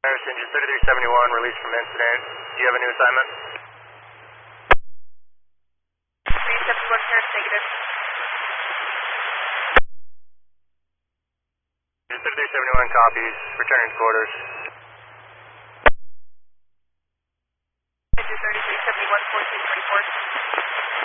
Engine 3371, released from incident. Do you have a new assignment? 371, Paris, negative. 3371 copies, returning to quarters.